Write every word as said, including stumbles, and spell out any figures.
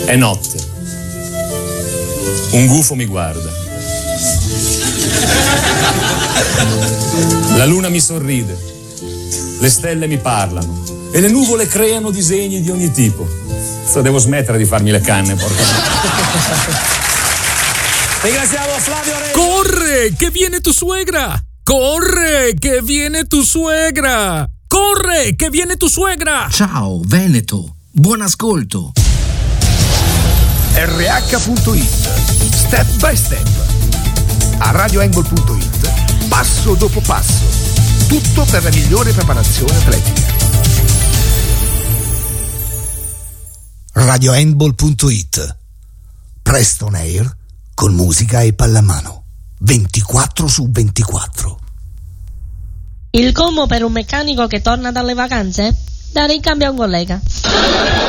È notte. Un gufo mi guarda. La luna mi sorride. Le stelle mi parlano. E le nuvole creano disegni di ogni tipo. So, devo smettere di farmi le canne, porca. Ringraziamo Flavio Re. Corre, che viene tu suegra! Corre, che viene tu suegra! Corre, che viene tu suegra! Ciao, Veneto. Buon ascolto. R H punto it. Step by step. A radio angle punto it. Passo dopo passo. Tutto per la migliore preparazione atletica. radio handball punto it. Preston Air con musica e pallamano. ventiquattro su ventiquattro. Il combo per un meccanico che torna dalle vacanze? Dare in cambio a un collega.